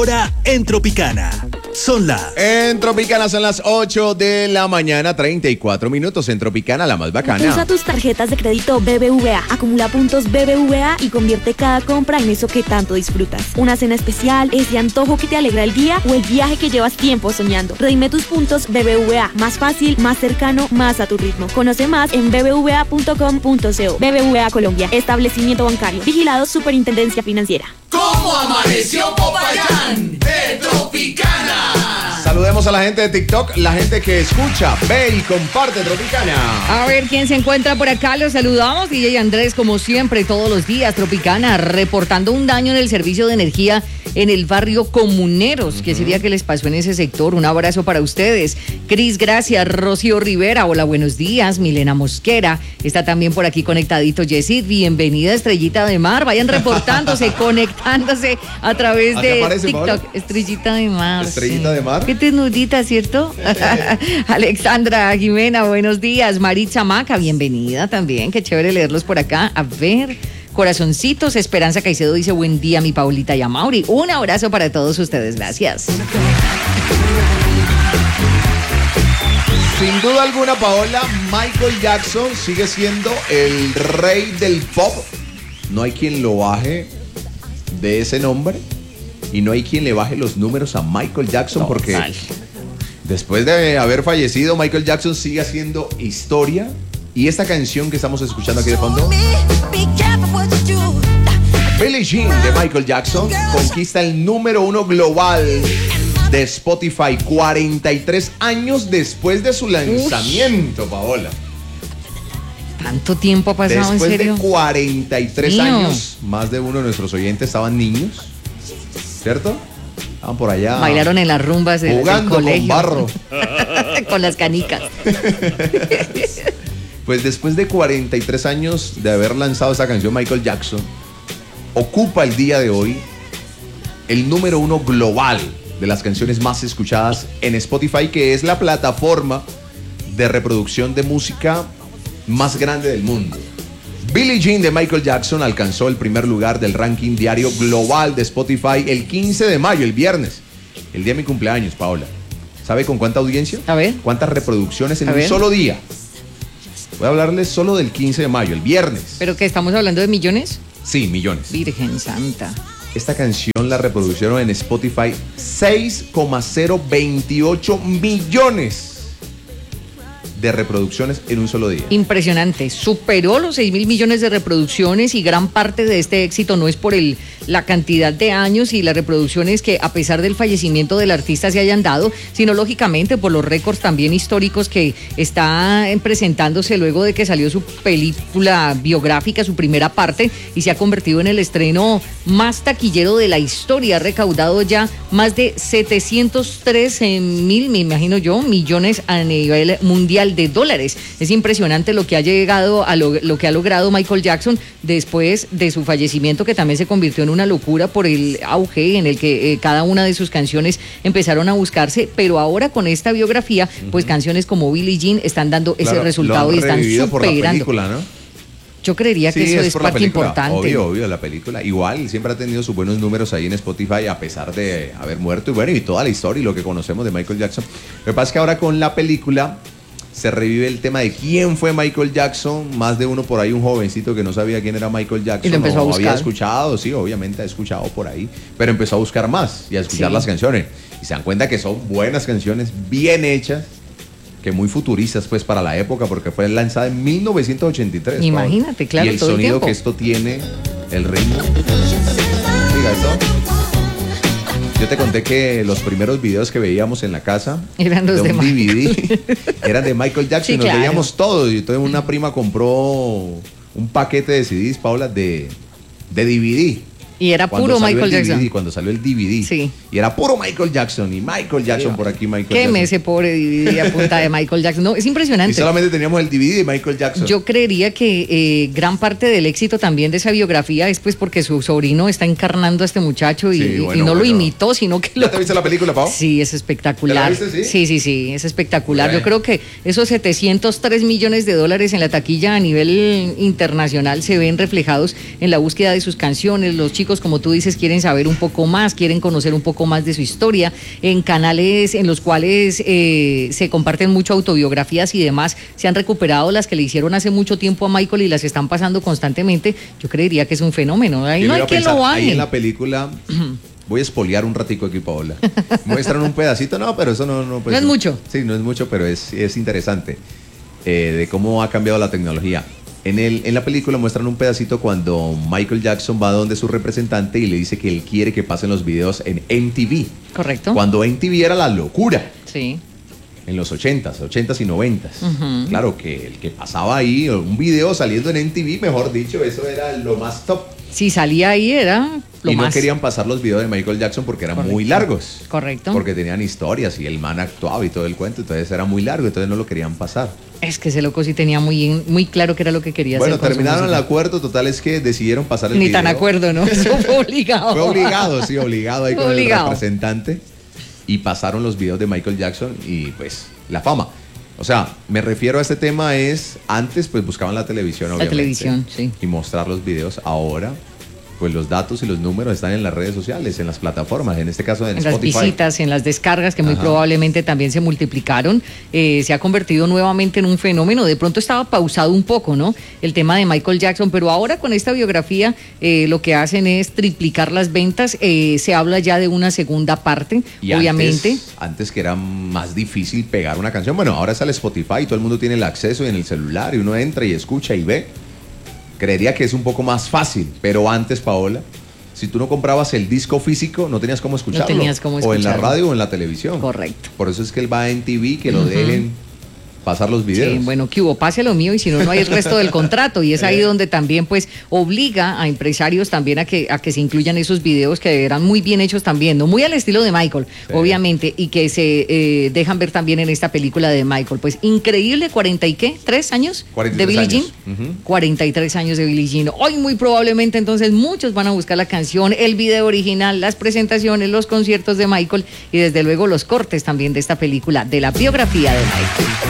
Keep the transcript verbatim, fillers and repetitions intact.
Ahora en Tropicana. Son las... En Tropicana son las ocho de la mañana, treinta y cuatro minutos. En Tropicana, la más bacana. Usa tus tarjetas de crédito B B V A, acumula puntos B B V A y convierte cada compra en eso que tanto disfrutas. Una cena especial, ese antojo que te alegra el día o el viaje que llevas tiempo soñando. Redime tus puntos B B V A. Más fácil, más cercano, más a tu ritmo. Conoce más en b b v a punto com punto co. B B V A Colombia. Establecimiento bancario. Vigilado Superintendencia Financiera. ¿Cómo amaneció Popayán de Tropicana? Saludemos a la gente de TikTok, la gente que escucha, ve y comparte Tropicana. A ver quién se encuentra por acá, los saludamos. D J Andrés, como siempre, todos los días, Tropicana, reportando un daño en el servicio de energía en el barrio Comuneros. Uh-huh. ¿Qué sería que les pasó en ese sector? Un abrazo para ustedes. Cris, gracias. Rocío Rivera, hola, buenos días. Milena Mosquera, está también por aquí conectadito. Yesid, bienvenida, Estrellita de Mar. Vayan reportándose, conectándose a través de aparece, TikTok. Paola? Estrellita de Mar. Estrellita sí. de Mar. Qué ternurita, ¿cierto? Alexandra Jimena, buenos días. Maritza Maca, bienvenida también. Qué chévere leerlos por acá. A ver... Corazoncitos, Esperanza Caicedo dice buen día mi Paulita y a Mauri. Un abrazo para todos ustedes, gracias. Sin duda alguna, Paola, Michael Jackson sigue siendo el rey del pop. No hay quien lo baje de ese nombre y no hay quien le baje los números a Michael Jackson. Total. Porque después de haber fallecido, Michael Jackson sigue haciendo historia. Y esta canción que estamos escuchando aquí de fondo, Billie Jean de Michael Jackson, conquista el número uno global de Spotify cuarenta y tres años después de su lanzamiento. Uy. Paola. ¿Tanto tiempo ha pasado? Después en serio? de cuarenta y tres Mío. años, más de uno de nuestros oyentes estaban niños, ¿cierto? Estaban por allá. Bailaron en las rumbas del, jugando del colegio. con barro. Con las canicas. Pues después de cuarenta y tres años de haber lanzado esa canción, Michael Jackson ocupa el día de hoy el número uno global de las canciones más escuchadas en Spotify, que es la plataforma de reproducción de música más grande del mundo. Billie Jean de Michael Jackson alcanzó el primer lugar del ranking diario global de Spotify el quince de mayo, el viernes, el día de mi cumpleaños, Paola. ¿Sabe con cuánta audiencia? A ver. ¿Cuántas reproducciones en A un ver. solo día? Voy a hablarles solo del quince de mayo, el viernes. ¿Pero qué, estamos hablando de millones? Sí, millones. Virgen Santa. Esta canción la reproducieron en Spotify seis coma cero veintiocho millones de reproducciones en un solo día. Impresionante, superó los seis mil millones de reproducciones y gran parte de este éxito no es por el, la cantidad de años y las reproducciones que a pesar del fallecimiento del artista se hayan dado, sino lógicamente por los récords también históricos que está presentándose luego de que salió su película biográfica, su primera parte, y se ha convertido en el estreno más taquillero de la historia. Ha recaudado ya más de setecientos trece mil, me imagino yo, millones a nivel mundial de dólares. Es impresionante lo que ha llegado a lo, lo que ha logrado Michael Jackson después de su fallecimiento, que también se convirtió en una locura por el auge en el que eh, cada una de sus canciones empezaron a buscarse, pero ahora con esta biografía, pues uh-huh. canciones como Billie Jean están dando ese claro, resultado y están superando. Por la película, ¿no? Yo creería que sí, eso es, es parte importante. Obvio, obvio, la película. Igual, siempre ha tenido sus buenos números ahí en Spotify, a pesar de haber muerto. Y bueno, y toda la historia y lo que conocemos de Michael Jackson. Lo que pasa es que ahora con la película se revive el tema de quién fue Michael Jackson. Más de uno por ahí, un jovencito que no sabía quién era Michael Jackson. Y lo empezó a buscar. Había escuchado, sí, obviamente ha escuchado por ahí. Pero empezó a buscar más y a escuchar sí. las canciones. Y se dan cuenta que son buenas canciones, bien hechas, que muy futuristas pues para la época, porque fue lanzada en mil novecientos ochenta y tres. Imagínate, claro, y el todo el sonido tiempo. que esto tiene, el ritmo. Diga esto. Yo te conté que los primeros videos que veíamos en la casa eran los de un de D V D eran de Michael Jackson, sí, nos claro. veíamos todos. Y entonces una prima compró un paquete de C Ds, Paula, de, de D V D. Y era Cuando puro salió Michael el D V D, Jackson. Cuando salió el D V D. Sí. Y era puro Michael Jackson. Y Michael Jackson sí, por aquí, Michael Queme Jackson. ese pobre D V D a punta de Michael Jackson. No, es impresionante. Y solamente teníamos el D V D de Michael Jackson. Yo creería que eh, gran parte del éxito también de esa biografía es pues porque su sobrino está encarnando a este muchacho y, Sí, bueno, y no bueno. lo imitó, sino que lo... ¿Ya te viste la película, Pau? Sí, es espectacular. ¿Te la viste, sí? Sí, sí, sí, es espectacular. Bueno. Yo creo que esos setecientos tres millones de dólares en la taquilla a nivel internacional se ven reflejados en la búsqueda de sus canciones, los chicos fanáticos, como tú dices, quieren saber un poco más, quieren conocer un poco más de su historia, en canales en los cuales eh, se comparten mucho autobiografías y demás, se han recuperado las que le hicieron hace mucho tiempo a Michael y las están pasando constantemente. Yo creería que es un fenómeno. Ahí Yo no hay quiero quien pensar, lo ahí baje. en la película, voy a espolear un ratico aquí, Paola. Muestran un pedacito, no, pero eso no... No, pues, No es mucho. Sí, no es mucho, pero es, es interesante eh, de cómo ha cambiado la tecnología. En, el, en la película muestran un pedacito cuando Michael Jackson va donde su representante y le dice que él quiere que pasen los videos en M T V. Correcto. Cuando M T V era la locura. Sí. En los ochentas, ochentas y noventas. Ujú. Claro que el que pasaba ahí, un video saliendo en M T V, mejor dicho, eso era lo más top. Si salía ahí era lo y no más. querían pasar los videos de Michael Jackson porque eran Correcto. muy largos. Correcto. Porque tenían historias y el man actuaba y todo el cuento, entonces era muy largo, entonces no lo querían pasar. Es que ese loco sí tenía muy, muy claro que era lo que quería Bueno, hacer. con su terminaron el música. acuerdo, total es que decidieron pasar el Ni video. tan acuerdo, ¿no? Eso fue obligado. Fue obligado, sí, obligado ahí Fue con obligado. el representante. Y pasaron los videos de Michael Jackson y pues la fama. O sea, me refiero a este tema es, antes pues buscaban la televisión, La obviamente. televisión, sí. Y mostrar los videos. Ahora, pues los datos y los números están en las redes sociales, en las plataformas, en este caso en, En las Spotify. visitas, en las descargas que muy Ajá. probablemente también se multiplicaron, eh, se ha convertido nuevamente en un fenómeno. De pronto estaba pausado un poco, ¿no? El tema de Michael Jackson, pero ahora con esta biografía eh, lo que hacen es triplicar las ventas. Eh, se habla ya de una segunda parte, Y obviamente. Antes, antes que era más difícil pegar una canción. Bueno, ahora sale Spotify, todo el mundo tiene el acceso y en el celular y uno entra y escucha y ve. Creería que es un poco más fácil, pero antes, Paola, si tú no comprabas el disco físico, no tenías cómo escucharlo. tenías cómo O en la escucharlo. radio o en la televisión. Correcto. Por eso es que él va en T V, que lo dejen pasar los videos. Sí, bueno, que hubo, pase lo mío y si no, no hay el resto del contrato. Y es ahí Eh. donde también pues obliga a empresarios también a que, a que se incluyan esos videos que eran muy bien hechos también, ¿no? Muy al estilo de Michael, Sí. obviamente, y que se eh, dejan ver también en esta película de Michael. Pues increíble, cuarenta y qué, tres años cuarenta y de tres Billie años. Jean. Ujú. cuarenta y tres años de Billie Jean. Hoy muy probablemente entonces muchos van a buscar la canción, el video original, las presentaciones, los conciertos de Michael y desde luego los cortes también de esta película, de la biografía de Michael.